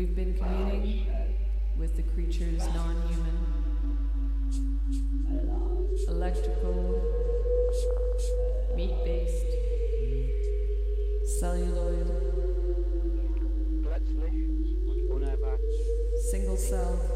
We've been communing with the creatures non-human, electrical, meat-based, celluloid, single-celled,